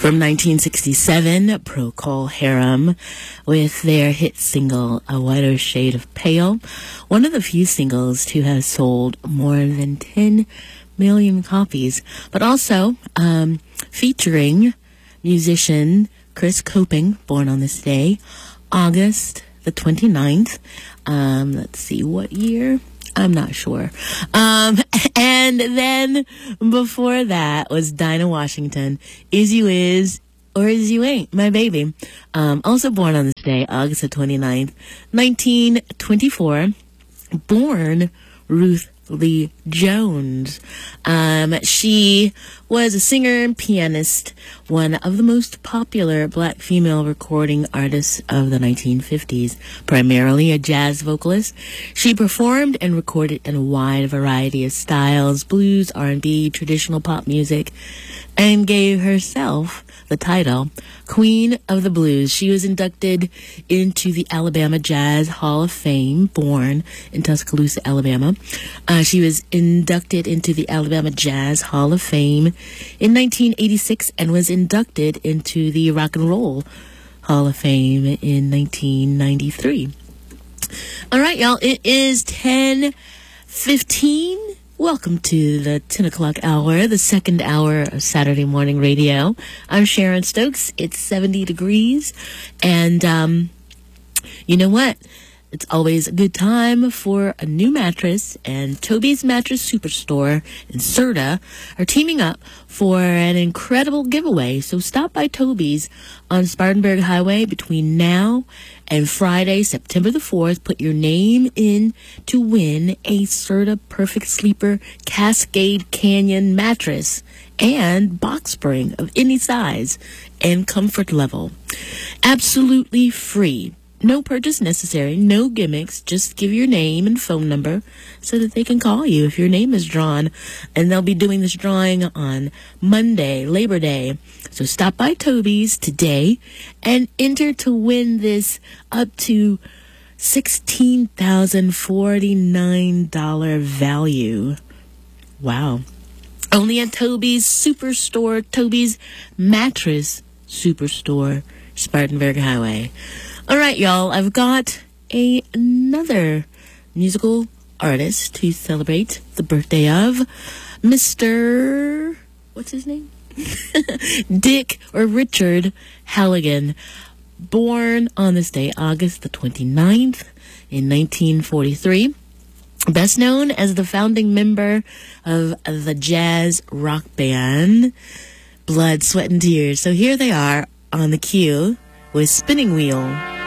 From 1967, Procol Harum with their hit single, A Whiter Shade of Pale, one of the few singles to have sold more than 10 million copies, but also featuring musician Chris Coping, born on this day, August the 29th. Let's see, what year? I'm not sure. And then before that was Dinah Washington, Is You Is or Is You Ain't, My Baby. Also born on this day, August the 29th, 1924. Born Ruth Lee Jones. She was a singer and pianist, one of the most popular black female recording artists of the 1950s, primarily a jazz vocalist. She performed and recorded in a wide variety of styles, blues, R&B, traditional pop music, and gave herself the title Queen of the Blues. She was inducted into the Alabama Jazz Hall of Fame, born in Tuscaloosa, Alabama. She was inducted into the Alabama Jazz Hall of Fame in 1986 and was inducted into the Rock and Roll Hall of Fame in 1993. All right, y'all, it is 10:15. Welcome to the 10 o'clock hour, the second hour of Saturday morning radio. I'm Sharon Stokes. It's 70 degrees. And you know what? It's always a good time for a new mattress, and Toby's Mattress Superstore and Serta are teaming up for an incredible giveaway. So stop by Toby's on Spartanburg Highway between now and Friday, September the 4th. Put your name in to win a Serta Perfect Sleeper Cascade Canyon mattress and box spring of any size and comfort level. Absolutely free. No purchase necessary, no gimmicks. Just give your name and phone number so that they can call you if your name is drawn. And they'll be doing this drawing on Monday, Labor Day. So stop by Toby's today and enter to win this up to $16,049 value. Wow. Only at Toby's Superstore, Toby's Mattress Superstore, Spartanburg Highway. All right, y'all, I've got another musical artist to celebrate the birthday of Mr. What's his name? Dick or Richard Halligan, born on this day, August the 29th in 1943. Best known as the founding member of the jazz rock band Blood, Sweat, and Tears. So here they are on the cue with Spinning Wheel.